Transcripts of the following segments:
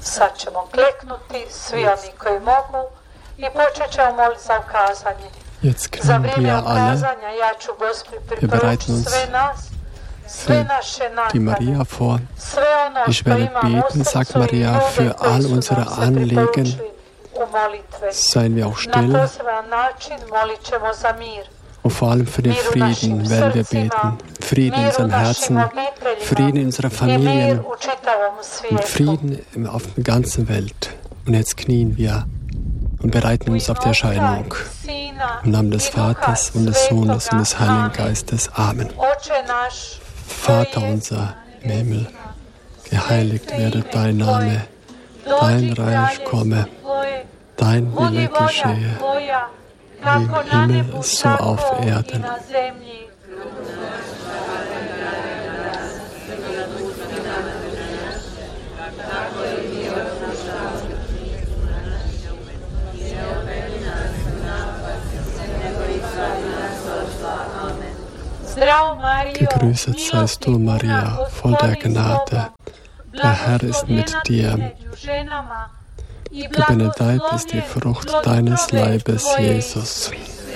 Sad ćemo kleknuti, svi oni koji mogu, i počet ćemo moliti za ukazanje. Za vrijeme ukazanja ja ću Gospodi priporučiti sve nas, sve naše nakane, sve ono što imamo u srcu i ljude koji su nam se priporučili u molitve. Na poseban način molit ćemo za mir. Und vor allem für den Frieden werden wir beten. Frieden in unseren Herzen, Frieden in unserer Familien und Frieden auf der ganzen Welt. Und jetzt knien wir und bereiten uns auf die Erscheinung. Im Namen des Vaters und des Sohnes und des Heiligen Geistes. Amen. Vater unser im Himmel, geheiligt werde dein Name, dein Reich komme, dein Wille geschehe, wie im Himmel, so auf Erden. Gegrüßet seist du, Maria, voll der Gnade. Der Herr ist mit dir. Gebenedeit ist die Frucht deines Leibes, Jesus.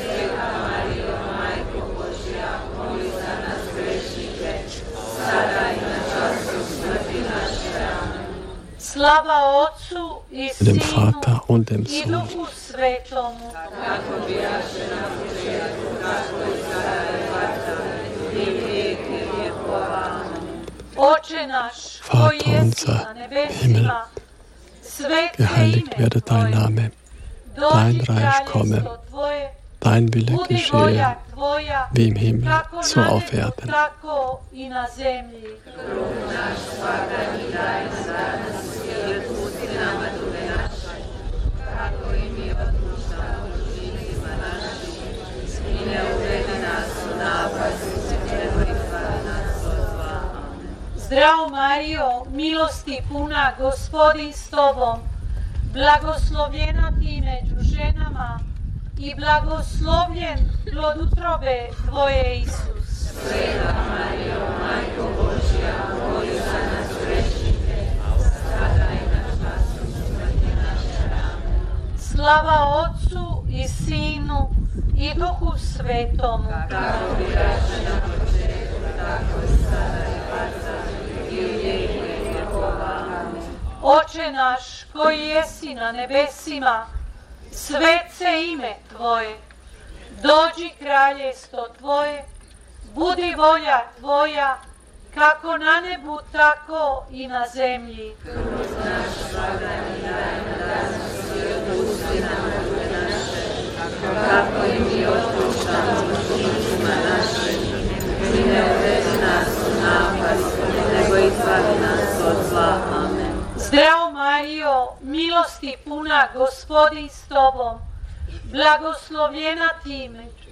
Dem Vater und dem Sohn. Vater unser Himmel, geheiligt werde dein Name, dein Reich komme, dein Wille geschehe, wie im Himmel, so auf Erden. Zdravo Marijo, milosti puna, Gospodin s tobom, blagoslovljena ti među ženama i blagoslovljen plod utrobe tvoje, Isus. Sveta Marijo, Majko Božja, moli za nas grešnike, sada i na času smrti naše. Amen. Slava Otcu i Sinu i Duhu Svetomu. Kako biraše na početku, tako i sada i vasa. Oče naš, koji jesi na nebesima, svet se ime Tvoje, dođi kraljestvo Tvoje, budi volja Tvoja, kako na nebu, tako i na zemlji. Kruh naš svakdanji daj nam danas i otpusti nam dugove naše, kako i mi otpuštamo dužnicima našim, i ne uvedi nas u napast, nego izbavi nas od zla. Amen. Zdravo Marijo, milosti puna, Gospodin s tobom, blagoslovljena ti među